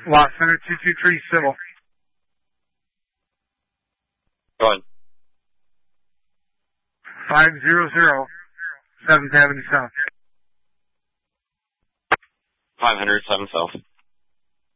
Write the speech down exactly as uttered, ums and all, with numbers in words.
Lost Center two two three Civil. Go ahead. five hundred seventh Avenue South. five hundred seventh South.